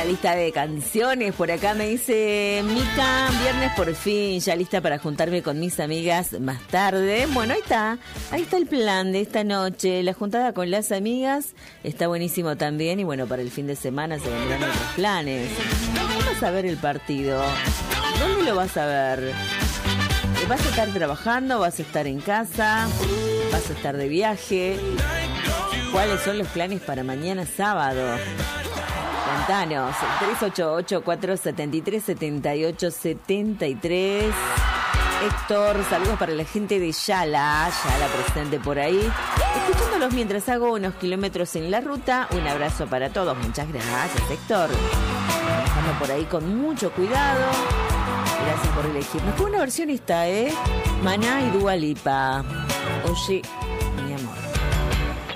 la lista de canciones. Por acá me dice Mica, viernes por fin, ya lista para juntarme con mis amigas más tarde. Bueno, ahí está el plan de esta noche, la juntada con las amigas, está buenísimo también. Y bueno, para el fin de semana se vendrán otros planes. ¿Dónde vas a ver el partido? ¿Dónde lo vas a ver? ¿Vas a estar trabajando? ¿Vas a estar en casa? ¿Vas a estar de viaje? ¿Cuáles son los planes para mañana sábado? Contanos, 3884-7378-73. Héctor, saludos para la gente de Yala presente por ahí. Escuchándolos mientras hago unos kilómetros en la ruta. Un abrazo para todos, muchas gracias, Héctor. Estamos por ahí con mucho cuidado. Gracias por elegirnos. Fue una versión esta, Maná y Dua Lipa. Oye.